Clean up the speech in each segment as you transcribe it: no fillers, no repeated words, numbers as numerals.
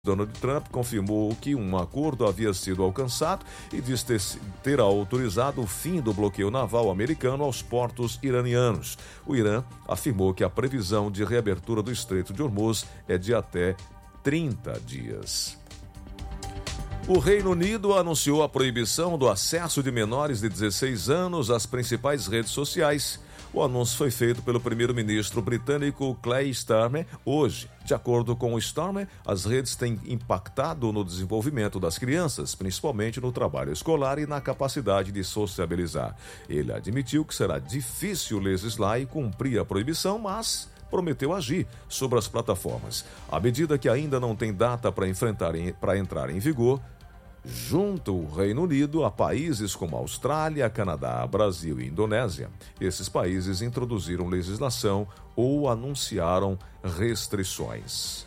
Donald Trump confirmou que um acordo havia sido alcançado e diz ter autorizado o fim do bloqueio naval americano aos portos iranianos. O Irã afirmou que a previsão de reabertura do Estreito de Hormuz é de até 30 dias. O Reino Unido anunciou a proibição do acesso de menores de 16 anos às principais redes sociais. O anúncio foi feito pelo primeiro-ministro britânico Keir Starmer hoje. De acordo com o Starmer, as redes têm impactado no desenvolvimento das crianças, principalmente no trabalho escolar e na capacidade de sociabilizar. Ele admitiu que será difícil legislar e cumprir a proibição, mas prometeu agir sobre as plataformas. A medida, que ainda não tem data para entrar em vigor, junta o Reino Unido a países como Austrália, Canadá, Brasil e Indonésia. Esses países introduziram legislação ou anunciaram restrições.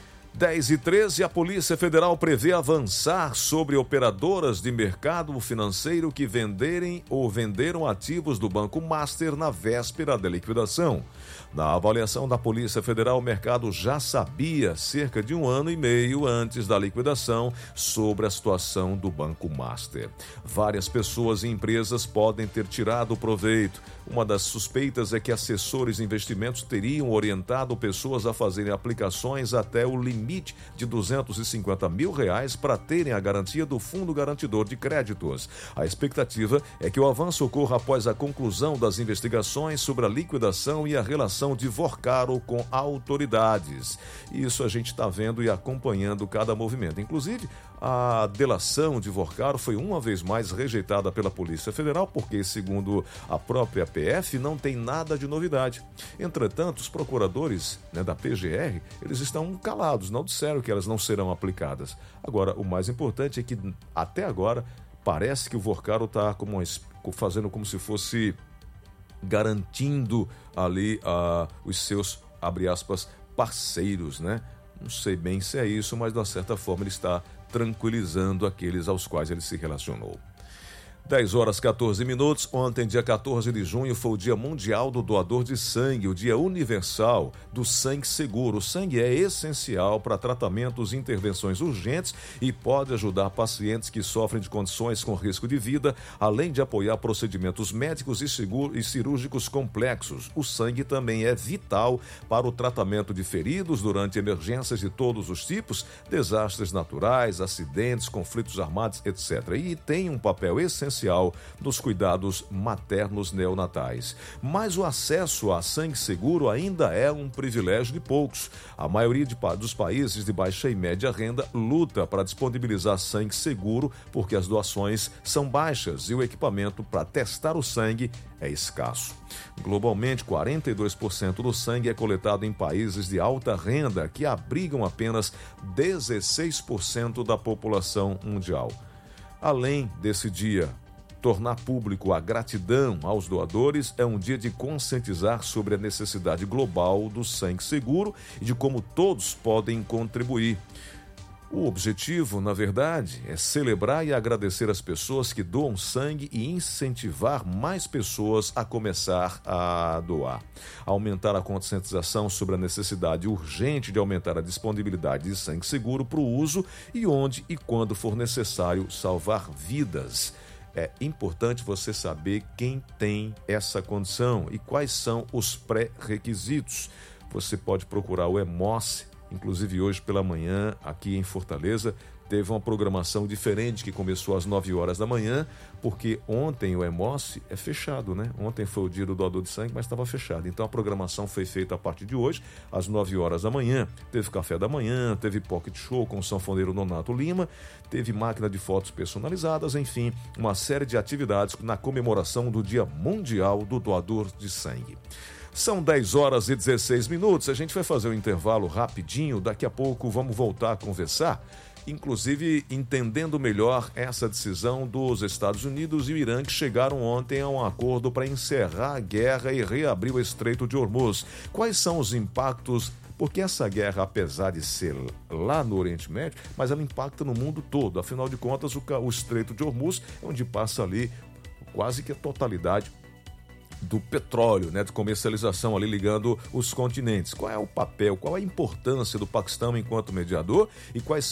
10h13, a Polícia Federal prevê avançar sobre operadoras de mercado financeiro que venderem ou venderam ativos do Banco Master na véspera da liquidação. Na avaliação da Polícia Federal, o mercado já sabia, cerca de 1 ano e meio antes da liquidação, sobre a situação do Banco Master. Várias pessoas e empresas podem ter tirado proveito. Uma das suspeitas é que assessores de investimentos teriam orientado pessoas a fazerem aplicações até o limite de R$250 mil para terem a garantia do Fundo Garantidor de Créditos. A expectativa é que o avanço ocorra após a conclusão das investigações sobre a liquidação e a relação de Vorcaro com autoridades. Isso a gente está vendo e acompanhando cada movimento. Inclusive, a delação de Vorcaro foi uma vez mais rejeitada pela Polícia Federal, porque, segundo a própria PF, não tem nada de novidade. Entretanto, os procuradores, da PGR, eles estão calados, não disseram que elas não serão aplicadas. Agora, o mais importante é que, até agora, parece que o Vorcaro está fazendo como se fosse garantindo ali os seus, abre aspas, parceiros, né? Não sei bem se é isso, mas de uma certa forma ele está tranquilizando aqueles aos quais ele se relacionou. 10h14. Ontem, dia 14 de junho, foi o Dia Mundial do Doador de Sangue, o Dia Universal do Sangue Seguro. O sangue é essencial para tratamentos e intervenções urgentes e pode ajudar pacientes que sofrem de condições com risco de vida, além de apoiar procedimentos médicos e cirúrgicos complexos. O sangue também é vital para o tratamento de feridos durante emergências de todos os tipos, desastres naturais, acidentes, conflitos armados, etc. E tem um papel essencial dos cuidados maternos neonatais. Mas o acesso a sangue seguro ainda é um privilégio de poucos. A maioria dos países de baixa e média renda luta para disponibilizar sangue seguro porque as doações são baixas e o equipamento para testar o sangue é escasso. Globalmente, 42% do sangue é coletado em países de alta renda, que abrigam apenas 16% da população mundial. Além desse dia, tornar público a gratidão aos doadores é um dia de conscientizar sobre a necessidade global do sangue seguro e de como todos podem contribuir. O objetivo, na verdade, é celebrar e agradecer as pessoas que doam sangue e incentivar mais pessoas a começar a doar. Aumentar a conscientização sobre a necessidade urgente de aumentar a disponibilidade de sangue seguro para o uso e onde e quando for necessário salvar vidas. É importante você saber quem tem essa condição e quais são os pré-requisitos. Você pode procurar o Hemossi. Inclusive, hoje pela manhã, aqui em Fortaleza, teve uma programação diferente que começou às 9 horas da manhã, porque ontem o Hemossi é fechado, né? Ontem foi o dia do doador de sangue, mas estava fechado. Então a programação foi feita a partir de hoje, às 9 horas da manhã. Teve café da manhã, teve pocket show com o sanfoneiro Nonato Lima, teve máquina de fotos personalizadas, enfim, uma série de atividades na comemoração do Dia Mundial do Doador de Sangue. São 10h16. A gente vai fazer um intervalo rapidinho. Daqui a pouco vamos voltar a conversar, inclusive entendendo melhor essa decisão dos Estados Unidos e o Irã, que chegaram ontem a um acordo para encerrar a guerra e reabrir o Estreito de Hormuz. Quais são os impactos? Porque essa guerra, apesar de ser lá no Oriente Médio, mas ela impacta no mundo todo. Afinal de contas, o Estreito de Hormuz é onde passa ali quase que a totalidade do petróleo, de comercialização ali ligando os continentes. Qual é o papel, qual é a importância do Paquistão enquanto mediador e quais